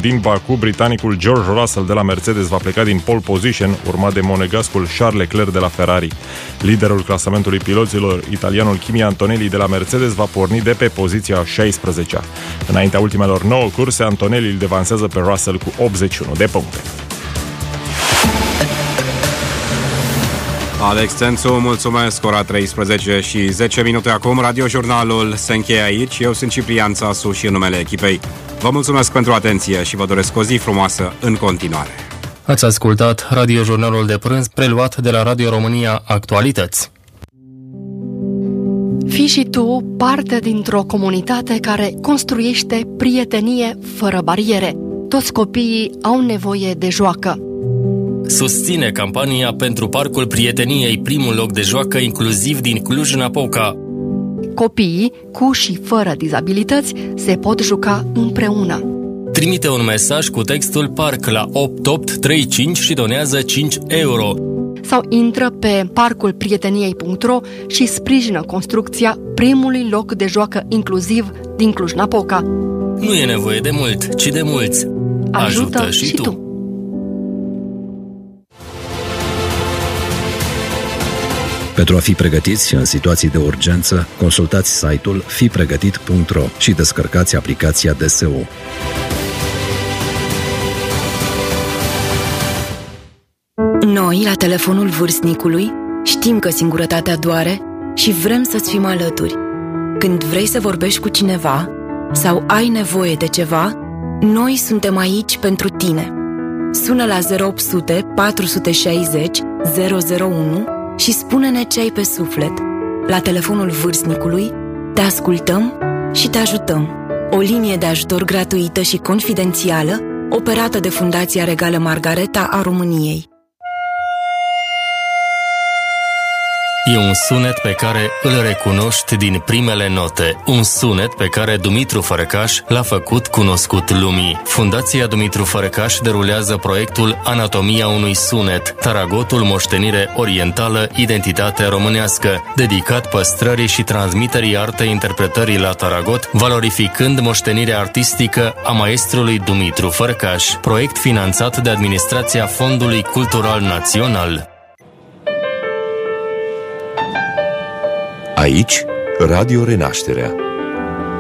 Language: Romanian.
din Baku, britanicul George Russell de la Mercedes va pleca din pole position, urmat de monegascul Charles Leclerc de la Ferrari. Liderul clasamentului piloților, italianul Kimi Antonelli de la Mercedes, va porni de pe poziția 16-a. Înaintea ultimelor 9 curse, Antonelli îl devansează pe Russell cu 81 de puncte. Alex Tențu, mulțumesc, ora 13 și 10 minute acum. Radiojurnalul se încheie aici. Eu sunt Ciprian Țasu și în numele echipei vă mulțumesc pentru atenție și vă doresc o zi frumoasă în continuare. Ați ascultat radiojurnalul de prânz preluat de la Radio România Actualități. Fii și tu parte dintr-o comunitate care construiește prietenie fără bariere. Toți copiii au nevoie de joacă. Susține campania pentru Parcul Prieteniei, primul loc de joacă inclusiv din Cluj-Napoca. Copiii, cu și fără dizabilități, se pot juca împreună. Trimite un mesaj cu textul PARC la 8835 și donează 5 euro. Sau intră pe parculprieteniei.ro și sprijină construcția primului loc de joacă inclusiv din Cluj-Napoca. Nu e nevoie de mult, ci de mulți. Ajută și tu! Pentru a fi pregătiți în situații de urgență, consultați site-ul fipregătit.ro și descărcați aplicația DSU. Noi, la telefonul vârstnicului, știm că singurătatea doare și vrem să-ți fim alături. Când vrei să vorbești cu cineva sau ai nevoie de ceva, noi suntem aici pentru tine. Sună la 0800 460 001 și spune-ne ce ai pe suflet. La telefonul vârstnicului te ascultăm și te ajutăm. O linie de ajutor gratuită și confidențială operată de Fundația Regală Margareta a României. E un sunet pe care îl recunoști din primele note. Un sunet pe care Dumitru Fărăcaș l-a făcut cunoscut lumii. Fundația Dumitru Fărăcaș derulează proiectul Anatomia unui sunet, Taragotul Moștenire Orientală, Identitate Românească, dedicat păstrării și transmiterii artei interpretării la taragot, valorificând moștenirea artistică a maestrului Dumitru Fărăcaș. Proiect finanțat de Administrația Fondului Cultural Național. Aici, Radio Renașterea.